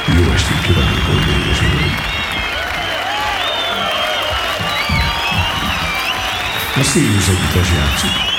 Jó estét kívánok, hölgyeim és uraim! A Sirius együttes játszik.